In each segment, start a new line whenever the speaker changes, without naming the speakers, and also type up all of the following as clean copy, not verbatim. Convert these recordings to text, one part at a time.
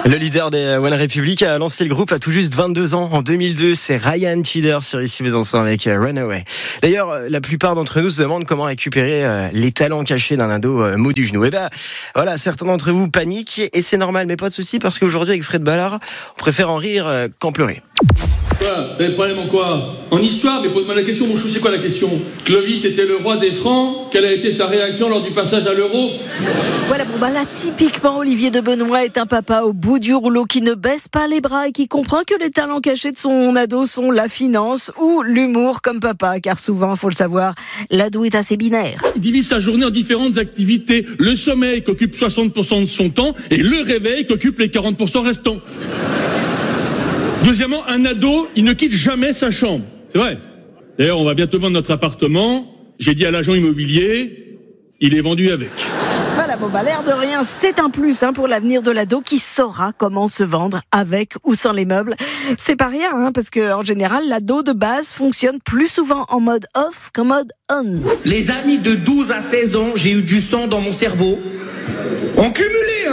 Le leader des One Republic a lancé le groupe à tout juste 22 ans. En 2002, c'est Ryan Tedder sur Ici Besançon avec Runaway. D'ailleurs, la plupart d'entre nous se demandent comment récupérer les talents cachés d'un ado mou du genou. Et voilà, certains d'entre vous paniquent et c'est normal, mais pas de souci parce qu'aujourd'hui avec Fred Ballard, on préfère en rire qu'en pleurer.
Voilà, t'as des problèmes en quoi? En histoire, mais pose-moi la question, mon chou, c'est quoi la question? Clovis était le roi des Francs, quelle a été sa réaction lors du passage à l'euro?
Voilà, là, typiquement, Olivier de Benoît est un papa au bout du rouleau qui ne baisse pas les bras et qui comprend que les talents cachés de son ado sont la finance ou l'humour comme papa, car souvent, faut le savoir, l'ado est assez binaire.
Il divise sa journée en différentes activités. Le sommeil qui occupe 60% de son temps et le réveil qui occupe les 40% restants. Deuxièmement, un ado, il ne quitte jamais sa chambre. C'est vrai. D'ailleurs, on va bientôt vendre notre appartement. J'ai dit à l'agent immobilier, il est vendu avec.
Voilà, l'air de rien, c'est un plus pour l'avenir de l'ado qui saura comment se vendre avec ou sans les meubles. C'est pas rien, parce que en général, l'ado de base fonctionne plus souvent en mode off qu'en mode on.
Les amis de 12 à 16 ans, j'ai eu du sang dans mon cerveau. En cumulé,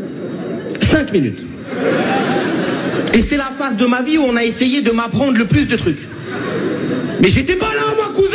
5 minutes. Et c'est la phase de ma vie où on a essayé de m'apprendre le plus de trucs. Mais j'étais pas là, moi, cousin!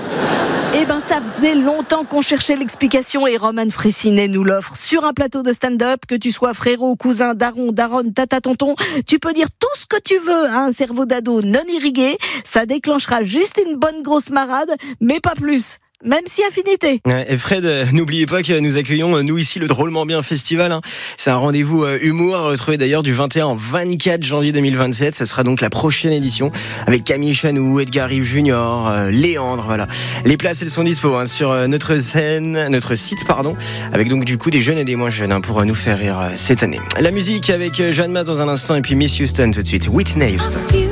Ça faisait longtemps qu'on cherchait l'explication et Roman Fressinet nous l'offre sur un plateau de stand-up. Que tu sois frérot, cousin, daron, daronne, tata, tonton, tu peux dire tout ce que tu veux à un cerveau d'ado non irrigué. Ça déclenchera juste une bonne grosse marade, mais pas plus. Même si affinité.
Et Fred, n'oubliez pas que nous accueillons, nous ici, le Drôlement Bien Festival. C'est un rendez-vous humour retrouvé d'ailleurs du 21 au 24 janvier 2027. Ce sera donc la prochaine édition avec Camille Chanou, Edgar Rive Junior, Léandre, voilà. Les places, elles sont dispo sur notre site, avec donc du coup des jeunes et des moins jeunes pour nous faire rire cette année. La musique avec Jeanne Masse dans un instant et puis Miss Houston tout de suite. Whitney Houston.